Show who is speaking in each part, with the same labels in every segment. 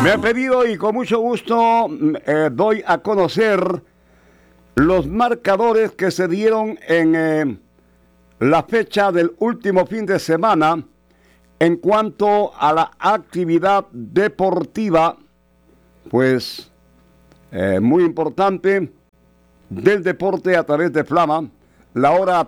Speaker 1: Me han pedido y con mucho gusto doy a conocer los marcadores que se dieron en la fecha del último fin de semana en cuanto a la actividad deportiva, pues muy importante del deporte a través de Flama. La hora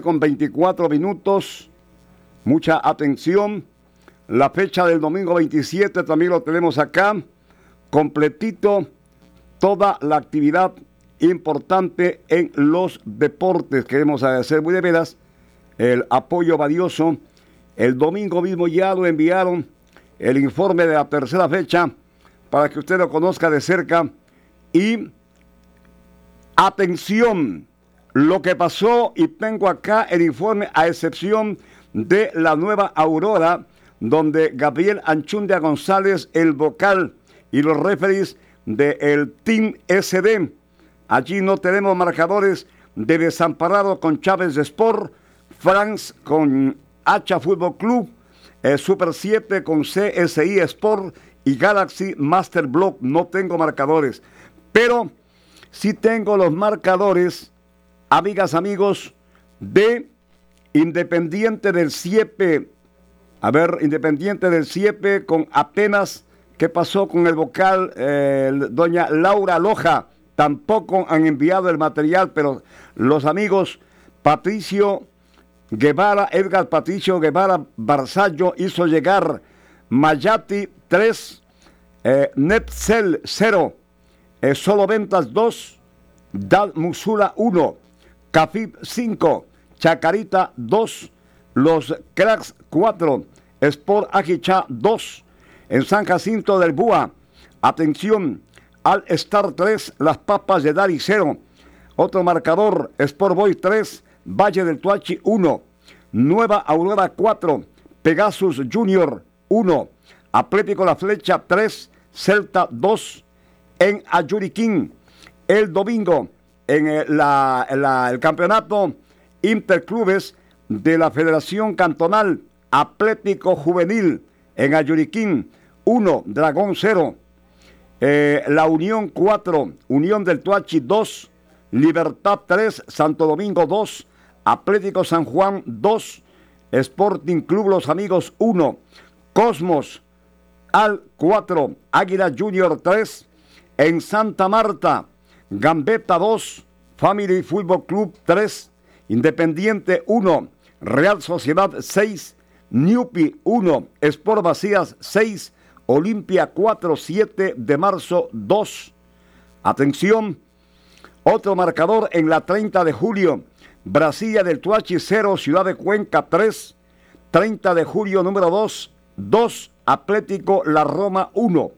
Speaker 1: 13:24. Mucha atención. La fecha del domingo 27 también lo tenemos acá, completito, toda la actividad importante en los deportes. Queremos agradecer muy de veras el apoyo valioso. El domingo mismo ya lo enviaron el informe de la tercera fecha para que usted lo conozca de cerca. Y atención, lo que pasó, y tengo acá el informe a excepción de la Nueva Aurora, donde Gabriel Anchundia González, el vocal, y los referees del Team SD. Allí no tenemos marcadores de Desamparado con Chávez Sport, France con Hacha Fútbol Club, Super 7 con CSI Sport y Galaxy Master Block. No tengo marcadores, pero sí tengo los marcadores, amigas, amigos, de Independiente del Siepe. A ver, Independiente del Siepe con apenas, ¿qué pasó con el vocal? Doña Laura Loja, tampoco han enviado el material, pero los amigos Patricio Guevara, Edgar Patricio Guevara Barzallo hizo llegar Mayati 3, Netcel 0, Solo Ventas 2, Dal Musula 1, Cafib 5, Chacarita 2, Los Cracks 4, Sport Ajichá 2, en San Jacinto del Búa, atención, Al Star 3, Las Papas de Dari 0, otro marcador, Sport Boy 3, Valle del Tuachi 1, Nueva Aurora 4, Pegasus Junior 1, Atlético La Flecha 3, Celta 2, en Ayuriquín. El domingo, en el campeonato Interclubes de la Federación Cantonal, Atlético Juvenil en Ayuriquín 1, Dragón 0, La Unión 4, Unión del Tuachi 2, Libertad 3, Santo Domingo 2, Atlético San Juan 2, Sporting Club Los Amigos 1, Cosmos al 4, Águila Junior 3, en Santa Marta, Gambetta 2, Family Fútbol Club 3, Independiente 1, Real Sociedad 6, Ñupi 1, Sport Vacías 6, Olimpia 4, 7 de marzo 2. Atención, otro marcador en la 30 de julio, Brasilia del Tuachi 0, Ciudad de Cuenca 3, 30 de julio número 2, 2, Atlético La Roma 1,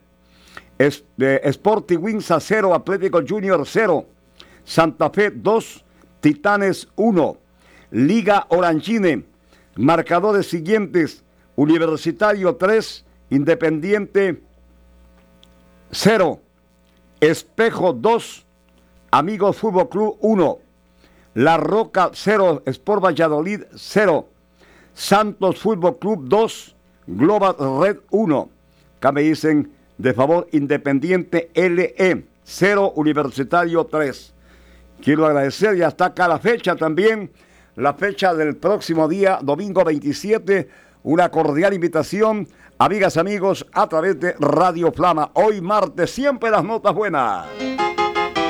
Speaker 1: Sporting Winsa 0, Atlético Junior 0, Santa Fe 2, Titanes 1, Liga Orangine, marcadores siguientes, Universitario 3, Independiente 0, Espejo 2, Amigos Fútbol Club 1, La Roca 0, Sport Valladolid 0, Santos Fútbol Club 2, Global Red 1, acá me dicen de favor Independiente LE 0, Universitario 3. Quiero agradecer, ya está acá la fecha también, la fecha del próximo día, domingo 27, una cordial invitación, amigas, amigos, a través de Radio Flama. Hoy martes, siempre las notas buenas.